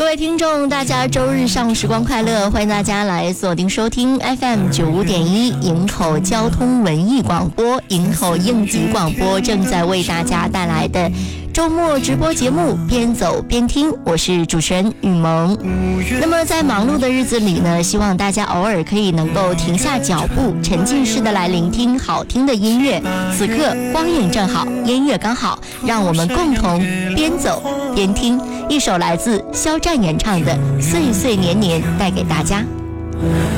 位听众，大家周日上午时光快乐，欢迎大家来锁定收听 FM95.1 营口交通文艺广播，营口应急广播正在为大家带来的周末直播节目边走边听，我是主持人雨萌。那么在忙碌的日子里呢，希望大家偶尔可以能够停下脚步，沉浸式的来聆听好听的音乐。此刻光影正好，音乐刚好，让我们共同边走边听，一首来自肖战演唱的《岁岁年年》带给大家。